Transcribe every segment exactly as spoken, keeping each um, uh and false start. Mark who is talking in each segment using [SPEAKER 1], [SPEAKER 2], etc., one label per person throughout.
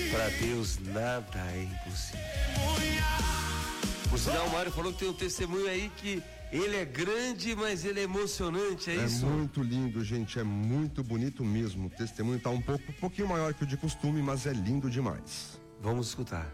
[SPEAKER 1] Para Deus nada é impossível. Por sinal, o Mário falou que tem um testemunho aí que ele é grande, mas ele é emocionante, é,
[SPEAKER 2] é
[SPEAKER 1] isso?
[SPEAKER 2] É muito lindo, gente, é muito bonito mesmo. O testemunho tá um pouco, um pouquinho maior que o de costume, mas é lindo demais.
[SPEAKER 1] Vamos escutar.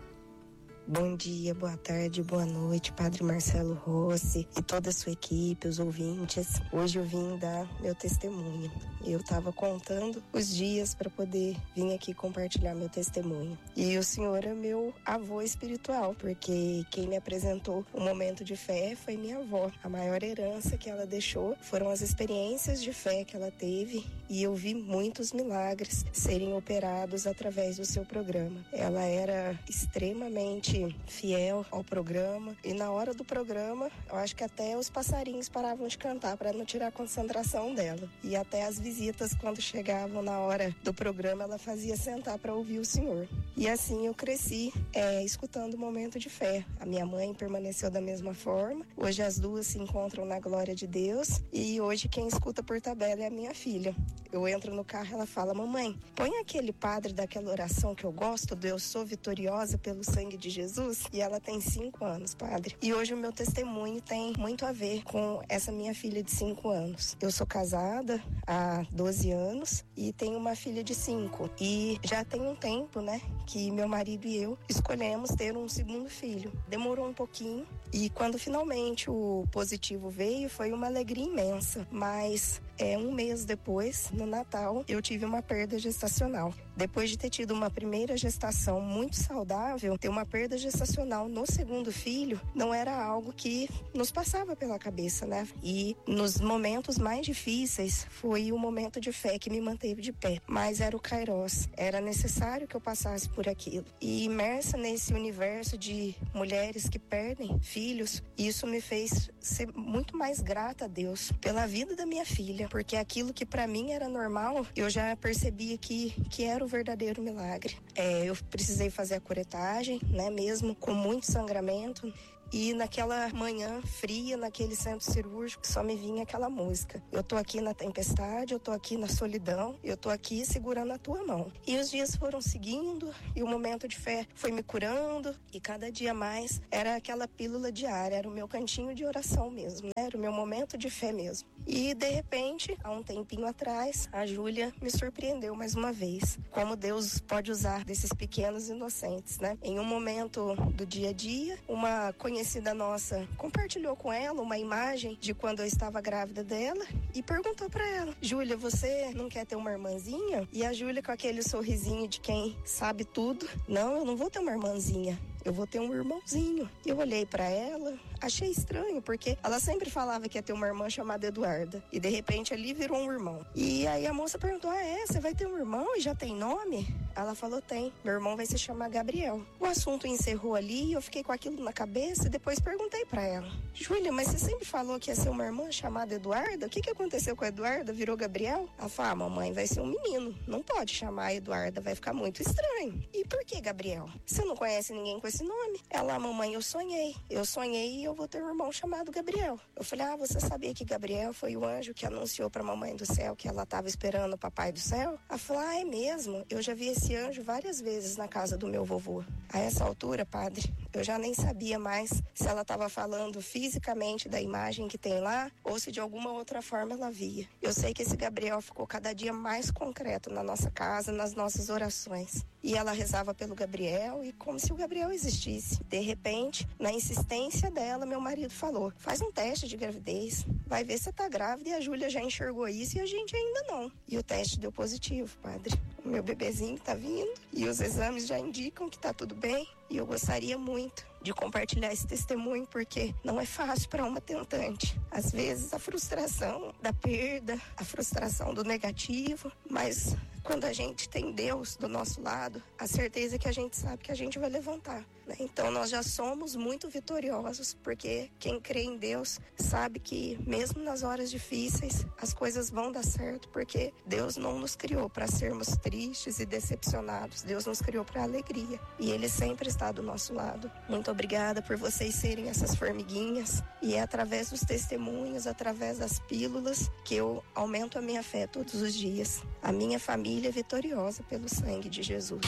[SPEAKER 3] Bom dia, boa tarde, boa noite, Padre Marcelo Rossi e toda a sua equipe, os ouvintes. Hoje eu vim dar meu testemunho. Eu estava contando os dias para poder vir aqui compartilhar meu testemunho. E o senhor é meu avô espiritual, porque quem me apresentou o momento de fé foi minha avó. A maior herança que ela deixou foram as experiências de fé que ela teve, e eu vi muitos milagres serem operados através do seu programa. Ela era extremamente fiel ao programa, e na hora do programa eu acho que até os passarinhos paravam de cantar para não tirar a concentração dela, e até as visitas, quando chegavam na hora do programa, ela fazia sentar para ouvir o senhor. E assim eu cresci é, escutando o momento de fé. A minha mãe permaneceu da mesma forma, hoje as duas se encontram na glória de Deus, e hoje quem escuta por tabela é a minha filha. Eu entro no carro, ela fala: mamãe, põe aquele padre daquela oração que eu gosto, do eu sou vitoriosa pelo sangue de Jesus. E ela tem cinco anos, padre. E hoje o meu testemunho tem muito a ver com essa minha filha de cinco anos. Eu sou casada há doze anos e tenho uma filha de cinco. E já tem um tempo, né, que meu marido e eu escolhemos ter um segundo filho. Demorou um pouquinho, e quando finalmente o positivo veio, foi uma alegria imensa. Mas é, um mês depois, no Natal, eu tive uma perda gestacional. Depois de ter tido uma primeira gestação muito saudável, ter uma perda gestacional no segundo filho não era algo que nos passava pela cabeça, né? E nos momentos mais difíceis foi o momento de fé que me manteve de pé. Mas era o Kairos, era necessário que eu passasse por aquilo. E imersa nesse universo de mulheres que perdem filhos, isso me fez ser muito mais grata a Deus pela vida da minha filha, porque aquilo que para mim era normal, eu já percebia que, que era o verdadeiro milagre. É, eu precisei fazer a curetagem, né, mesmo com muito sangramento. E naquela manhã fria, naquele centro cirúrgico, só me vinha aquela música: eu tô aqui na tempestade, eu tô aqui na solidão, eu tô aqui segurando a tua mão. E os dias foram seguindo, e o momento de fé foi me curando, e cada dia mais era aquela pílula diária, era o meu cantinho de oração mesmo, né? Era o meu momento de fé mesmo. E de repente, há um tempinho atrás, a Júlia me surpreendeu mais uma vez. Como Deus pode usar desses pequenos inocentes, né? Em um momento do dia a dia, uma conhecida conhecida nossa compartilhou com ela uma imagem de quando eu estava grávida dela e perguntou para ela: Júlia, você não quer ter uma irmãzinha? E a Júlia, com aquele sorrisinho de quem sabe tudo: não, eu não vou ter uma irmãzinha, eu vou ter um irmãozinho. Eu olhei pra ela, achei estranho, porque ela sempre falava que ia ter uma irmã chamada Eduarda, e de repente ali virou um irmão. E aí a moça perguntou: ah, é? Você vai ter um irmão e já tem nome? Ela falou: tem, meu irmão vai se chamar Gabriel. O assunto encerrou ali, eu fiquei com aquilo na cabeça e depois perguntei pra ela: Júlia, mas você sempre falou que ia ser uma irmã chamada Eduarda? O que que aconteceu com a Eduarda? Virou Gabriel? Ela falou: ah, mamãe, vai ser um menino, não pode chamar a Eduarda, vai ficar muito estranho. E por que Gabriel? Você não conhece ninguém com esse nome? Ela: mamãe, eu sonhei, eu sonhei e eu vou ter um irmão chamado Gabriel. Eu falei: ah, você sabia que Gabriel foi o anjo que anunciou pra mamãe do céu que ela estava esperando o papai do céu? Ela falou: ah, é mesmo? Eu já vi esse anjo várias vezes na casa do meu vovô. A essa altura, padre, eu já nem sabia mais se ela estava falando fisicamente da imagem que tem lá ou se de alguma outra forma ela via. Eu sei que esse Gabriel ficou cada dia mais concreto na nossa casa, nas nossas orações. E ela rezava pelo Gabriel, e como se o Gabriel existisse. De repente, na insistência dela, meu marido falou: faz um teste de gravidez, vai ver se tá grávida. E a Júlia já enxergou isso e a gente ainda não. E o teste deu positivo, padre. O meu bebezinho tá vindo e os exames já indicam que tá tudo bem. E eu gostaria muito de compartilhar esse testemunho, porque não é fácil para uma tentante. Às vezes a frustração da perda, a frustração do negativo, mas quando a gente tem Deus do nosso lado, a certeza é que a gente sabe que a gente vai levantar, né? Então nós já somos muito vitoriosos, porque quem crê em Deus sabe que mesmo nas horas difíceis as coisas vão dar certo, porque Deus não nos criou para sermos tristes e decepcionados. Deus nos criou para alegria, e Ele sempre está do nosso lado. Muito obrigada por vocês serem essas formiguinhas, e é através dos testemunhos, através das pílulas, que eu aumento a minha fé todos os dias. A minha família é vitoriosa pelo sangue de Jesus.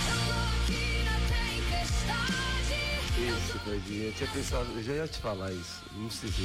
[SPEAKER 1] Isso, Claudinha, eu tinha pensado, eu já ia te falar isso, não sei se